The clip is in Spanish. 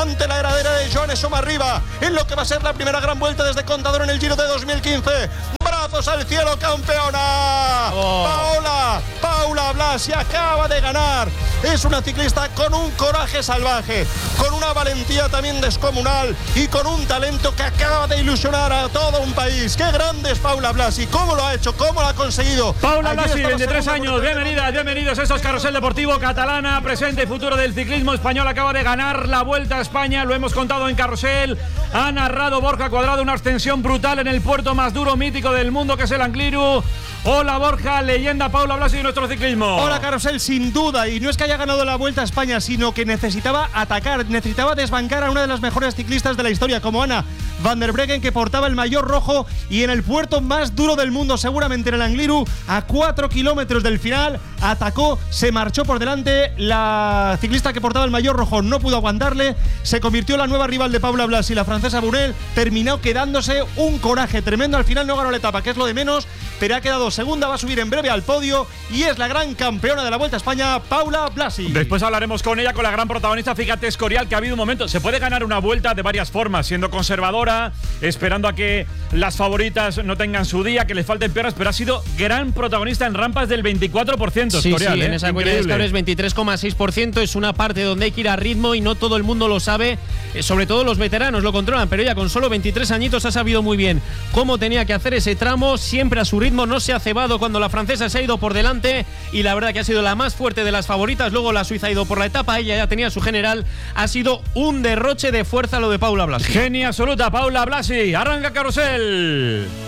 ante la heredera de Joan Somarriba, en lo que va a ser la primera gran vuelta desde Contador en el Giro de 2015. ¡Brazos al cielo, campeona! Paula Blasi acaba de ganar. Es una ciclista con un coraje salvaje, con una valentía también descomunal y con un talento que acaba de ilusionar a todo un país. ¡Qué grande es Paula Blasi! ¿Cómo lo ha hecho? ¿Cómo lo ha conseguido? Paula Blasi, 23 años. Bienvenidos. Esto es Carrusel Deportivo Catalana, presente y futuro del ciclismo español. Acaba de ganar la Vuelta a España. Lo hemos contado en Carrusel. Ha narrado Borja Cuadrado una ascensión brutal en el puerto más duro, mítico del mundo, que es el Angliru. Hola Borja, leyenda Paula Blasi de nuestro ciclismo. Hola Carrusel, sin duda, y no es que haya ganado la Vuelta a España, sino que necesitaba atacar, necesitaba desbancar a una de las mejores ciclistas de la historia, como Anna van der Breggen, que portaba el maillot rojo, y en el puerto más duro del mundo, seguramente en el Angliru, a 4 kilómetros del final, atacó, se marchó por delante. La ciclista que portaba el maillot rojo no pudo aguantarle, se convirtió en la nueva rival de Paula Blasi, la francesa Brunel. Terminó quedándose un coraje tremendo. Al final no ganó la etapa, que es lo de menos, pero ha quedado segunda, va a subir en breve al podio y es la gran campeona de la Vuelta a España, Paula Blasi. Después hablaremos con ella, con la gran protagonista. Fíjate, Escorial, que ha habido un momento. Se puede ganar una vuelta de varias formas, siendo conservadora, esperando a que las favoritas no tengan su día, que les falten piernas, pero ha sido gran protagonista en rampas del 24%. Sí, Escorial, en esa cuenta de Escorial es 23,6%. Es una parte donde hay que ir a ritmo y no todo el mundo lo sabe, sobre todo los veteranos lo controlan, pero ella con solo 23 añitos ha sabido muy bien cómo tenía que hacer ese tramo, siempre a su ritmo, no se ha cebado cuando la francesa se ha ido por delante y la verdad que ha sido la más fuerte de las favoritas. Luego la suiza ha ido por la etapa, ella ya tenía su general. Ha sido un derroche de fuerza lo de Paula Blasi. Genia absoluta, Paula Blasi. Arranca Carrusel.